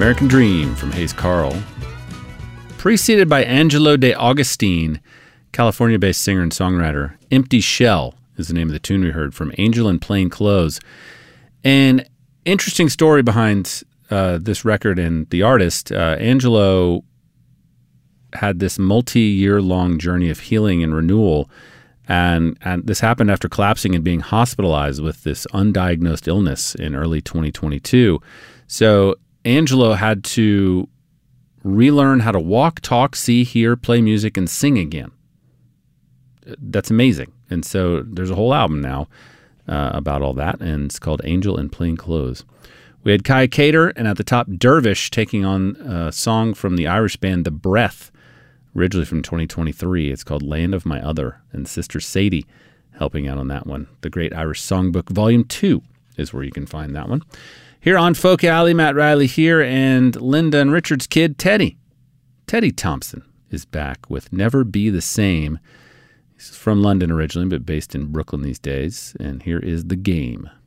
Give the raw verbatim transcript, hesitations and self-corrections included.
American Dream from Hayes Carll. Preceded by Angelo De Augustine, California-based singer and songwriter. Empty Shell is the name of the tune we heard from Angel in Plain Clothes. An interesting story behind uh, this record and the artist. Uh, Angelo had this multi-year-long journey of healing and renewal, and, and this happened after collapsing and being hospitalized with this undiagnosed illness in early twenty twenty-two. So Angelo had to relearn how to walk, talk, see, hear, play music, and sing again. That's amazing. And so there's a whole album now uh, about all that, and it's called Angel in Plain Clothes. We had Kai Cater, and at the top, Dervish, taking on a song from the Irish band The Breath, originally from twenty twenty-three. It's called Land of My Other, and Sister Sadie helping out on that one. The Great Irish Songbook, Volume two is where you can find that one. Here on Folk Alley, Matt Riley here, and Linda and Richard's kid, Teddy. Teddy Thompson is back with Never Be the Same. He's from London originally, but based in Brooklyn these days. And here is The Game.